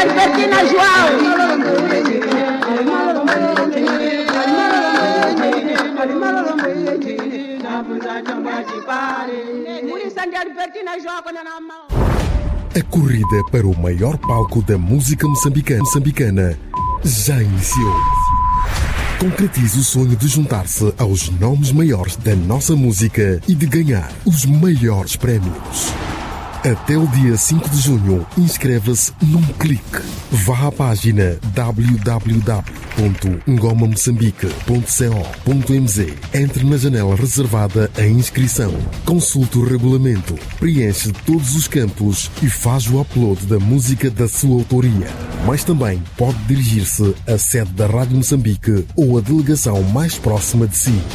Albertina João. A corrida para o maior palco da música moçambicana já iniciou. Concretize o sonho de juntar-se aos nomes maiores da nossa música e de ganhar os maiores prémios. Até o dia 5 de junho, inscreva-se num clique. Vá à página www.ngomamoçambique.co.mz. Entre na janela reservada à inscrição. Consulte o regulamento, preenche todos os campos e faz o upload da música da sua autoria. Mas também pode dirigir-se à sede da Rádio Moçambique ou à delegação mais próxima de si.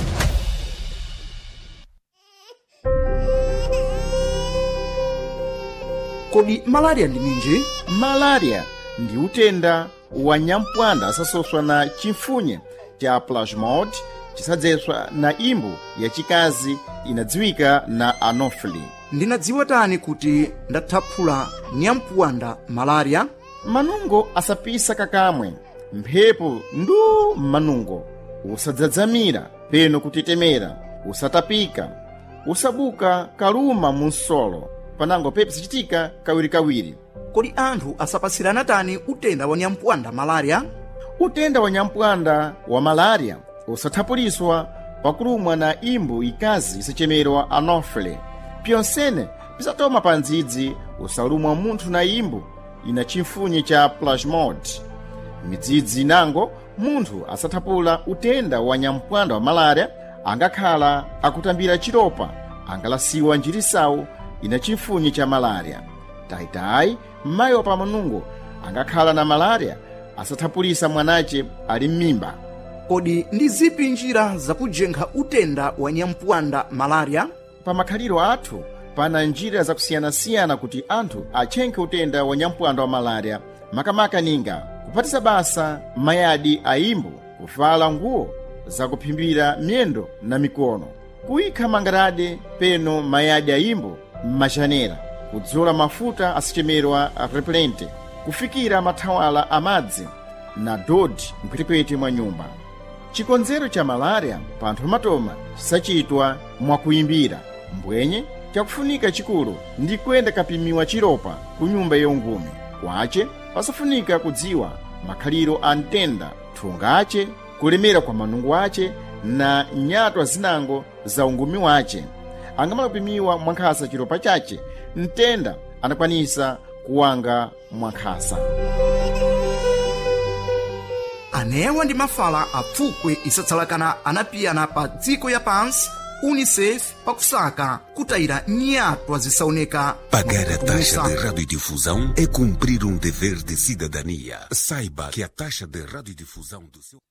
Kodi malaria ndi ninji? Malaria ndi utenda wa nyampwanda asasoswa na chimfunye cha plasmode chisadzeswa na imbu yachikazi inadziwika na anopheles. Ndinadziwa tani kuti ndathaphula nyampwanda malaria? Manungo asapisa kakamwe, mphepo ndu manungo, usadzadzamira peno kutitemera, usatapika, usabuka kaluma munsolo, panango pepe sichitika kawirikawiri. Kodi anthu asapasirana tani utenda wa nyampwanda malaria? Utenda wa nyampwanda wa malaria usathapuliswa pakulumwa na imbu ikazi isachemerwa anopheles. Pyonsene pisatoma pandzidzi usalumwa munthu na imbu ina chimfunye cha plasmode. Midzidzi inango munthu asathapula utenda wa nyampwanda wa malaria angakhala akutambira chiropa, angalasiwa njirisawu ina chimfunye cha malaria. Taitayi mayi wa pamanungo angakhala na malaria asathapulisa mwanache ali m'mimba. Kodi ndi zipi njira zakujenkha utenda wa nyampwanda malaria? Pa makhaliro athu pana njira zakusiyanasiyana kuti anthu achenkhe utenda wa nyampwanda wa malaria. Makamaka ninga kupatisa basa mayadi a imbu, kuvala nguo zakuphimbira myendo na mikono, kuyikha mangarade peno mayadi a imbu m'majanera, kudzola mafuta asichemerwa repelente, kufikira mathawala amadzi na dodi mkwetekwete mwa nyumba. Chikonzero cha malaria pa anthu amatoma chisachitwa mwakuyimbira. Mbwenye chakufunika chikulu ndi kwenda kapimiwa chiropa ku nyumba yongume. Kwace pasafunika kudziwa makhaliro a ntenda, thungace, kulemera kwa manungo ace na nyatwa zinango za ungumi wace. Angamala kupimiwa mwankhasa chiropa chace, ntenda anakwanisa kuwanga mwankhasa. Anewa ndi mafala apfukwe isatsalakana anapiyana pa dziko ya pansi UNICEF pakusaka kutayira nyatwa zisaoneka. Pagar a taxa de radiodifusão é cumprir um dever de cidadania. Saiba que a taxa de radiodifusão do seu...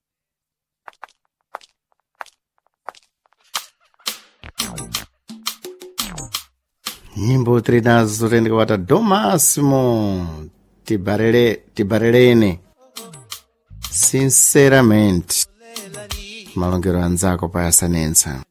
Nyimbo trinazo tende kuwata do máximo tibarelene sinceramente malongero anzako payasanensa